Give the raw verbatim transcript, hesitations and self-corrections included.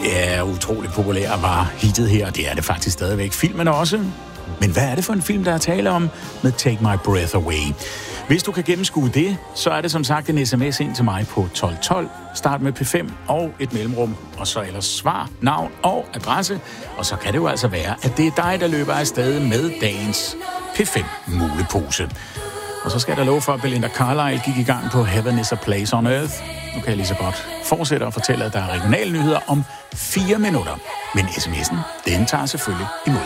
Ja, utrolig populær var hittet her, og det er det faktisk stadigvæk. Filmen også. Men hvad er det for en film, der er tale om med Take My Breath Away? Hvis du kan gennemskue det, så er det som sagt en sms ind til mig på tolv tolv. Start med P fem og et mellemrum, og så ellers svar, navn og adresse. Og så kan det jo altså være, at det er dig, der løber afsted med dagens P fem mulepose. Og så skal jeg da love for, at Belinda Carlisle gik i gang på Heaven is a Place on Earth. Nu kan jeg lige så godt fortsætte og fortælle, at der er regionale nyheder om fire minutter. Men sms'en, den tager selvfølgelig imod.